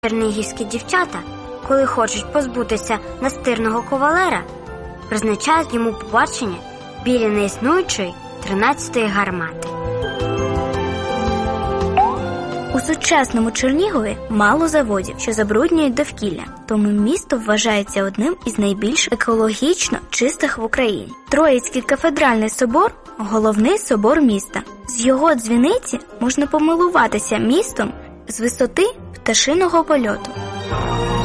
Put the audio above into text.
Чернігівські дівчата, коли хочуть позбутися настирного кавалера, призначають йому побачення біля неіснуючої 13-ї гармати. У сучасному Чернігові мало заводів, що забруднюють довкілля, тому місто вважається одним із найбільш екологічно чистих в Україні. Троїцький кафедральний собор – головний собор міста. З його дзвіниці можна помилуватися містом з висоти пташиного польоту.